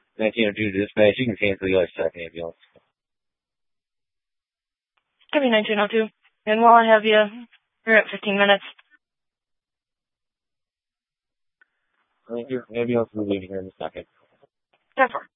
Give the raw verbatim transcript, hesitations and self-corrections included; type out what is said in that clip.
nineteen oh two to dispatch. You can cancel the other second ambulance. Give me nineteen oh two. And while I have you, you're at fifteen minutes. I think your ambulance will be leaving here in a second. That's fine.